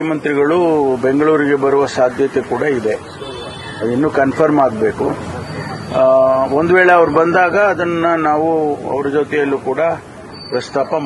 ಮುಖ್ಯಮಂತ್ರಿಗಳು ಬೆಂಗಳೂರಿಗೆ ಬರುವ ಸಾಧ್ಯತೆ ಕೂಡ ಇದೆ. ಅದಿನ್ನೂ ಕನ್ಫರ್ಮ್ ಆಗಬೇಕು. ಒಂದು ವೇಳೆ ಅವರು ಬಂದಾಗ ಅದನ್ನ ನಾವು ಅವರ ಜೊತೆಯಲ್ಲೂ ಕೂಡ ಪ್ರಸ್ತಾಪ